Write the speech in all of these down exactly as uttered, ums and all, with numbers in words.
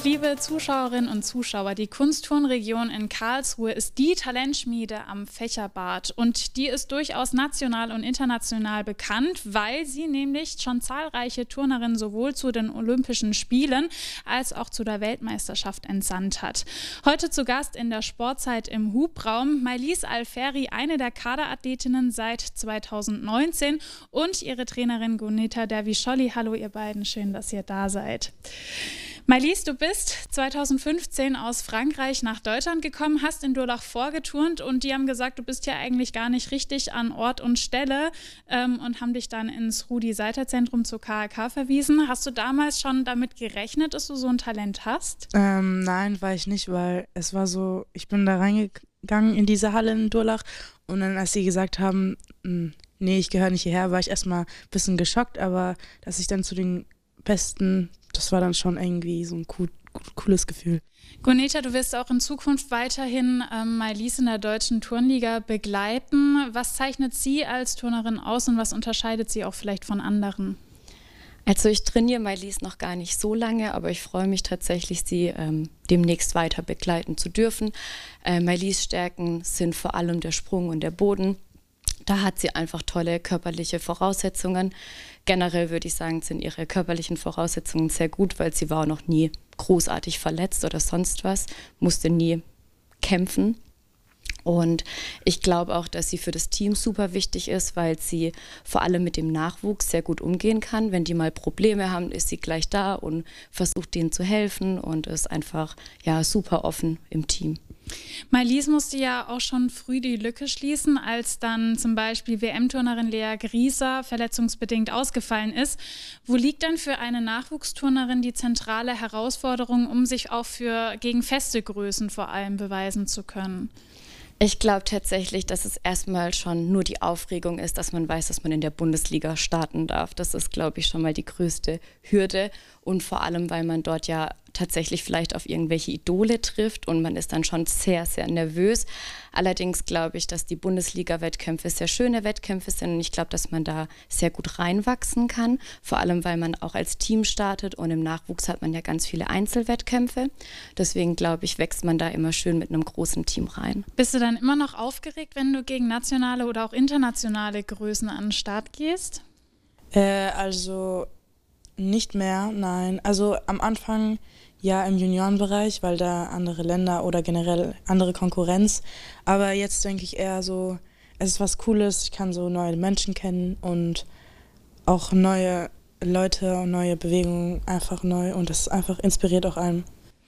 Liebe Zuschauerinnen und Zuschauer, die Kunstturnregion in Karlsruhe ist die Talentschmiede am Fächerbad und die ist durchaus national und international bekannt, weil sie nämlich schon zahlreiche Turnerinnen sowohl zu den Olympischen Spielen als auch zu der Weltmeisterschaft entsandt hat. Heute zu Gast in der Sportzeit im Hubraum Maïlys Alferi, eine der Kaderathletinnen seit zweitausendneunzehn und ihre Trainerin Gunita Dervisholli. Hallo ihr beiden, schön, dass ihr da seid. Maïlys, du bist zweitausendfünfzehn aus Frankreich nach Deutschland gekommen, hast in Durlach vorgeturnt und die haben gesagt, du bist ja eigentlich gar nicht richtig an Ort und Stelle ähm, und haben dich dann ins Rudi-Seiter-Zentrum zur K R K verwiesen. Hast du damals schon damit gerechnet, dass du so ein Talent hast? Ähm, nein, war ich nicht, weil es war so, ich bin da reingegangen in diese Halle in Durlach und dann, als sie gesagt haben, nee, ich gehöre nicht hierher, war ich erstmal ein bisschen geschockt, aber dass ich dann zu den Besten, das war dann schon irgendwie so ein cool, cooles Gefühl. Gunita, du wirst auch in Zukunft weiterhin ähm, Maïlys in der deutschen Turnliga begleiten. Was zeichnet sie als Turnerin aus und was unterscheidet sie auch vielleicht von anderen? Also ich trainiere Maïlys noch gar nicht so lange, aber ich freue mich tatsächlich, sie ähm, demnächst weiter begleiten zu dürfen. Äh, Maïlys Stärken sind vor allem der Sprung und der Boden. Da hat sie einfach tolle körperliche Voraussetzungen. Generell würde ich sagen, sind ihre körperlichen Voraussetzungen sehr gut, weil sie war auch noch nie großartig verletzt oder sonst was, musste nie kämpfen. Und ich glaube auch, dass sie für das Team super wichtig ist, weil sie vor allem mit dem Nachwuchs sehr gut umgehen kann. Wenn die mal Probleme haben, ist sie gleich da und versucht denen zu helfen und ist einfach ja, super offen im Team. Maïlys musste ja auch schon früh die Lücke schließen, als dann zum Beispiel W M-Turnerin Lea Grieser verletzungsbedingt ausgefallen ist. Wo liegt denn für eine Nachwuchsturnerin die zentrale Herausforderung, um sich auch für gegen feste Größen vor allem beweisen zu können? Ich glaube tatsächlich, dass es erstmal schon nur die Aufregung ist, dass man weiß, dass man in der Bundesliga starten darf. Das ist, glaube ich, schon mal die größte Hürde und vor allem, weil man dort ja tatsächlich vielleicht auf irgendwelche Idole trifft und man ist dann schon sehr, sehr nervös. Allerdings glaube ich, dass die Bundesliga-Wettkämpfe sehr schöne Wettkämpfe sind und ich glaube, dass man da sehr gut reinwachsen kann, vor allem, weil man auch als Team startet und im Nachwuchs hat man ja ganz viele Einzelwettkämpfe. Deswegen glaube ich, wächst man da immer schön mit einem großen Team rein. Bist du dann immer noch aufgeregt, wenn du gegen nationale oder auch internationale Größen an den Start gehst? Äh, also nicht mehr, nein. Also am Anfang ja im Juniorenbereich, weil da andere Länder oder generell andere Konkurrenz. Aber jetzt denke ich eher so, es ist was Cooles, ich kann so neue Menschen kennen und auch neue Leute und neue Bewegungen einfach neu und das einfach inspiriert auch einen.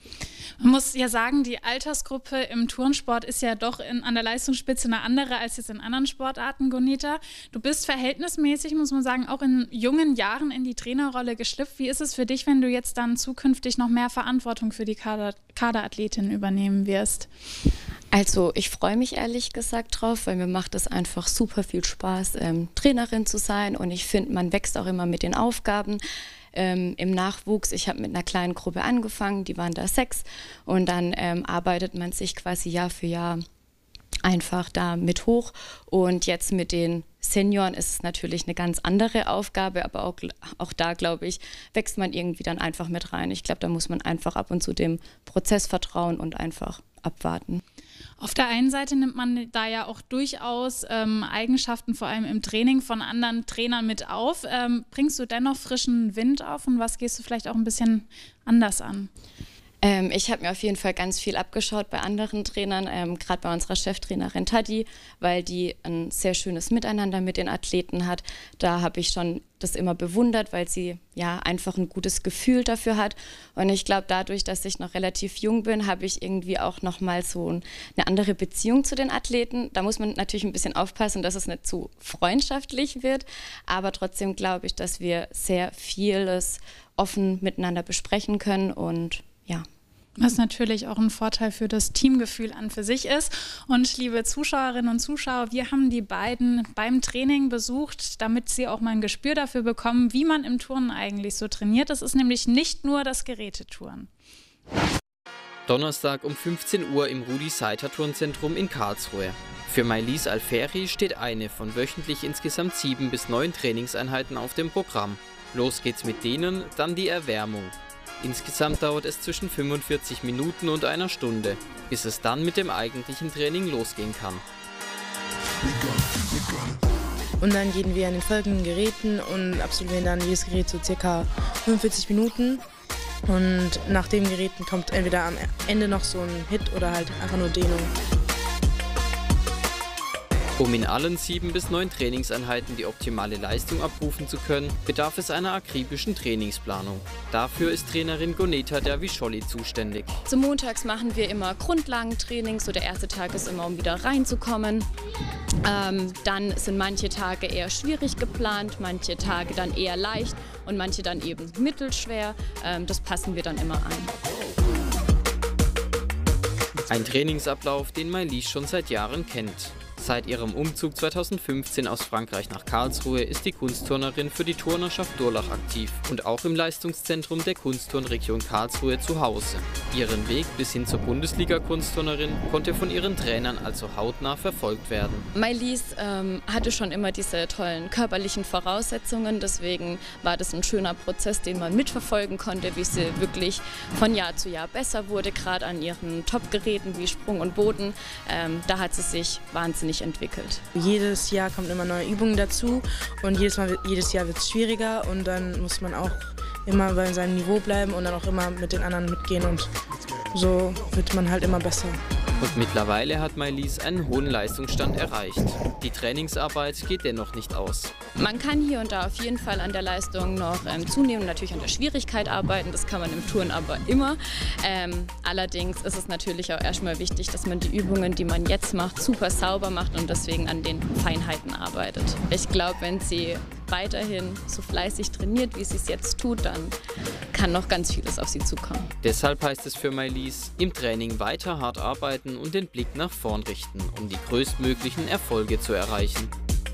Man muss ja sagen, die Altersgruppe im Turnsport ist ja doch in, an der Leistungsspitze eine andere als jetzt in anderen Sportarten, Gunita. Du bist verhältnismäßig, muss man sagen, auch in jungen Jahren in die Trainerrolle geschlüpft. Wie ist es für dich, wenn du jetzt dann zukünftig noch mehr Verantwortung für die Kader, Kaderathletin übernehmen wirst? Also ich freue mich ehrlich gesagt drauf, weil mir macht es einfach super viel Spaß, ähm, Trainerin zu sein und ich finde, man wächst auch immer mit den Aufgaben. Ähm, im Nachwuchs, ich habe mit einer kleinen Gruppe angefangen, die waren da sechs und dann ähm, arbeitet man sich quasi Jahr für Jahr einfach da mit hoch und jetzt mit den Senioren ist es natürlich eine ganz andere Aufgabe, aber auch, auch da, glaube ich, wächst man irgendwie dann einfach mit rein. Ich glaube, da muss man einfach ab und zu dem Prozess vertrauen und einfach abwarten. Auf der einen Seite nimmt man da ja auch durchaus ähm, Eigenschaften, vor allem im Training, von anderen Trainern mit auf. Ähm, bringst du dennoch frischen Wind auf und was gehst du vielleicht auch ein bisschen anders an? Ähm, ich habe mir auf jeden Fall ganz viel abgeschaut bei anderen Trainern, ähm, gerade bei unserer Cheftrainerin Tadi, weil die ein sehr schönes Miteinander mit den Athleten hat. Da habe ich schon das immer bewundert, weil sie ja einfach ein gutes Gefühl dafür hat. Und ich glaube, dadurch, dass ich noch relativ jung bin, habe ich irgendwie auch nochmal so eine andere Beziehung zu den Athleten. Da muss man natürlich ein bisschen aufpassen, dass es nicht zu freundschaftlich wird. Aber trotzdem glaube ich, dass wir sehr vieles offen miteinander besprechen können und ja. Was natürlich auch ein Vorteil für das Teamgefühl an für sich ist. Und liebe Zuschauerinnen und Zuschauer, wir haben die beiden beim Training besucht, damit sie auch mal ein Gespür dafür bekommen, wie man im Turnen eigentlich so trainiert. Das ist nämlich nicht nur das Gerätetouren. Donnerstag um fünfzehn Uhr im Rudi-Seiter-Turnzentrum in Karlsruhe. Für Maïlys Alferi steht eine von wöchentlich insgesamt sieben bis neun Trainingseinheiten auf dem Programm. Los geht's mit denen, dann die Erwärmung. Insgesamt dauert es zwischen fünfundvierzig Minuten und einer Stunde, bis es dann mit dem eigentlichen Training losgehen kann. Und dann gehen wir an den folgenden Geräten und absolvieren dann jedes Gerät so circa fünfundvierzig Minuten. Und nach den Geräten kommt entweder am Ende noch so ein Hit oder halt einfach nur Dehnung. Um in allen sieben bis neun Trainingseinheiten die optimale Leistung abrufen zu können, bedarf es einer akribischen Trainingsplanung. Dafür ist Trainerin Goneta Dervischolli zuständig. Zum Montags machen wir immer Grundlagentraining, so der erste Tag ist immer, um wieder reinzukommen. Ähm, dann sind manche Tage eher schwierig geplant, manche Tage dann eher leicht und manche dann eben mittelschwer. Ähm, das passen wir dann immer ein. Ein Trainingsablauf, den Maëlys schon seit Jahren kennt. Seit ihrem Umzug zweitausendfünfzehn aus Frankreich nach Karlsruhe ist die Kunstturnerin für die Turnerschaft Durlach aktiv und auch im Leistungszentrum der Kunstturnregion Karlsruhe zu Hause. Ihren Weg bis hin zur Bundesliga-Kunstturnerin konnte von ihren Trainern also hautnah verfolgt werden. Maëlys ähm, hatte schon immer diese tollen körperlichen Voraussetzungen, deswegen war das ein schöner Prozess, den man mitverfolgen konnte, wie sie wirklich von Jahr zu Jahr besser wurde, gerade an ihren Top-Geräten wie Sprung und Boden. Ähm, da hat sie sich wahnsinnig entwickelt. Jedes Jahr kommen immer neue Übungen dazu und jedes, Mal, jedes Jahr wird es schwieriger und dann muss man auch immer bei seinem Niveau bleiben und dann auch immer mit den anderen mitgehen und so wird man halt immer besser. Und mittlerweile hat Maëlys einen hohen Leistungsstand erreicht. Die Trainingsarbeit geht dennoch nicht aus. Man kann hier und da auf jeden Fall an der Leistung noch ähm, zunehmen, natürlich an der Schwierigkeit arbeiten, das kann man im Turnen aber immer. Ähm, allerdings ist es natürlich auch erstmal wichtig, dass man die Übungen, die man jetzt macht, super sauber macht und deswegen an den Feinheiten arbeitet. Ich glaube, wenn sie weiterhin so fleißig trainiert, wie sie es jetzt tut, dann kann noch ganz vieles auf sie zukommen. Deshalb heißt es für Maëlys, im Training weiter hart arbeiten und den Blick nach vorn richten, um die größtmöglichen Erfolge zu erreichen.